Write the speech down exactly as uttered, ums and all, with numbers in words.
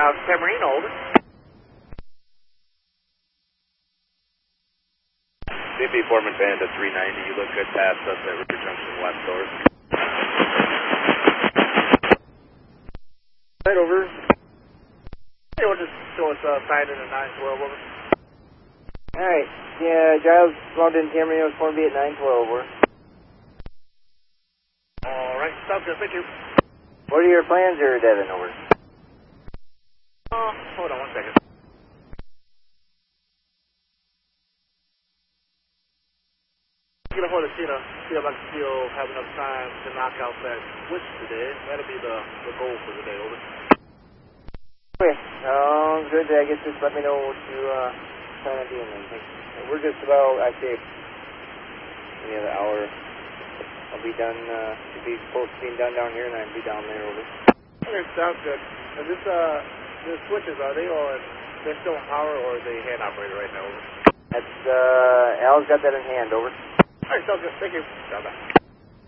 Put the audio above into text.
South Tamarine, over. C P Foreman Band at three ninety, you look good past us at River Junction West, over. Right, over. Hey, we'll just show us uh, sign in at nine twelve, over. Alright, yeah, Giles, logged in Tamarine, was four B at nine twelve, over. Alright, sounds good, thank you. What are your plans here, Devin, over? Uh, hold on one second. Get a hold of Sheena, see if I can still have enough time to knock out that switch today. That'll be the, the goal for today, over. Okay, sounds good. I guess just let me know what you uh, plan on doing then. Thanks. We're just about, I'd say, any other hour. I'll be done, uh, should be close to being done down here, and I'll be down there, over. Okay, sounds good. And this, uh, the switches, are they on, they're still on power, or are they hand operated right now, over? That's, uh, Al's got that in hand, over. Alright, sounds good. Thank you. Bye-bye.